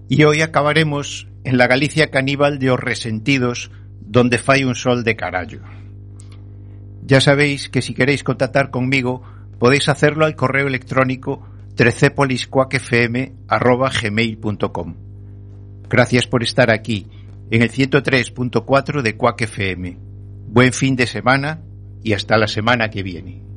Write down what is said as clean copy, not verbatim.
Y hoy acabaremos en la Galicia caníbal de os resentidos, donde fai un sol de carallo. Ya sabéis que si queréis contactar conmigo, podéis hacerlo al correo electrónico trecepoliscuacfm@gmail.com. Gracias por estar aquí, en el 103.4 de Cuac FM. Buen fin de semana y hasta la semana que viene.